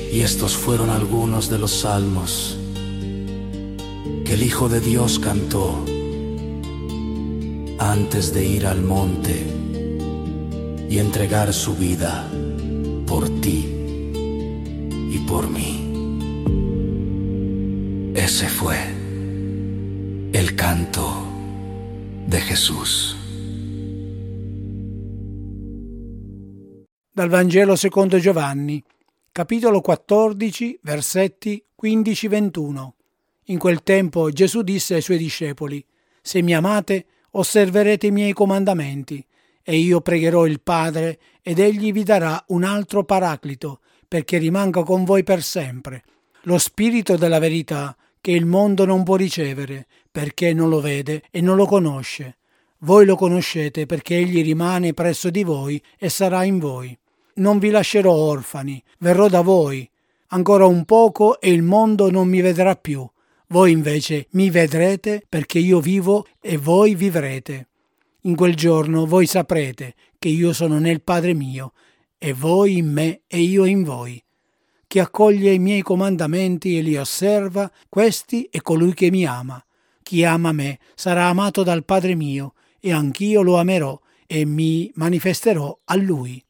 Y estos fueron algunos de los salmos que el Hijo de Dios cantó antes de ir al monte y entregar su vida por ti y por mí. Ese fue el canto de Gesù. Dal Vangelo secondo Giovanni, capitolo 14, versetti 15-21. In quel tempo Gesù disse ai suoi discepoli: «Se mi amate, osserverete i miei comandamenti, e io pregherò il Padre, ed egli vi darà un altro Paraclito, perché rimanga con voi per sempre, lo Spirito della verità, che il mondo non può ricevere, perché non lo vede e non lo conosce. Voi lo conoscete, perché egli rimane presso di voi e sarà in voi. Non vi lascerò orfani, verrò da voi. Ancora un poco e il mondo non mi vedrà più. Voi invece mi vedrete, perché io vivo e voi vivrete. In quel giorno voi saprete che io sono nel Padre mio, e voi in me e io in voi. Chi accoglie i miei comandamenti e li osserva, questi è colui che mi ama. Chi ama me sarà amato dal Padre mio, e anch'io lo amerò e mi manifesterò a lui.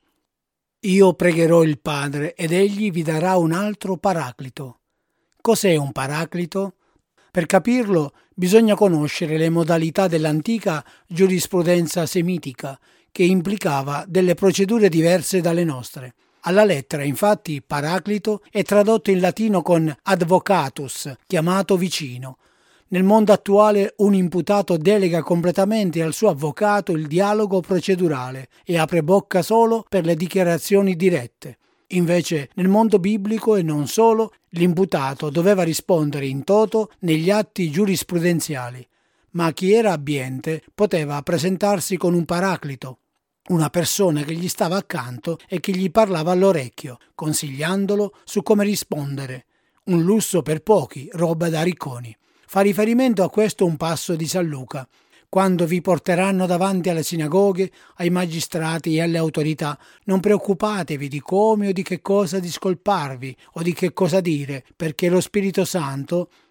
Io pregherò il Padre, ed egli vi darà un altro Paraclito». Cos'è un Paraclito? Per capirlo bisogna conoscere le modalità dell'antica giurisprudenza semitica, che implicava delle procedure diverse dalle nostre. Alla lettera, infatti, Paraclito è tradotto in latino con advocatus, chiamato vicino. Nel mondo attuale un imputato delega completamente al suo avvocato il dialogo procedurale e apre bocca solo per le dichiarazioni dirette. Invece, nel mondo biblico e non solo, l'imputato doveva rispondere in toto negli atti giurisprudenziali, ma chi era abbiente poteva presentarsi con un paraclito, una persona che gli stava accanto e che gli parlava all'orecchio, consigliandolo su come rispondere. Un lusso per pochi, roba da ricconi. Fa riferimento a questo un passo di San Luca: «Quando vi porteranno davanti alle sinagoghe, ai magistrati e alle autorità, non preoccupatevi di come o di che cosa discolparvi o di che cosa dire, perché lo Spirito Santo